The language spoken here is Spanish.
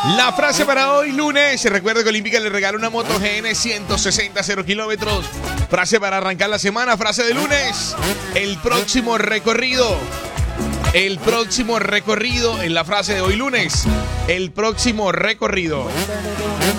La frase para hoy, lunes. Recuerda que Olímpica le regala una Moto GN 160 0 kilómetros. Frase para arrancar la semana, frase de lunes. El próximo recorrido. El próximo recorrido en la frase de hoy, lunes. El próximo recorrido.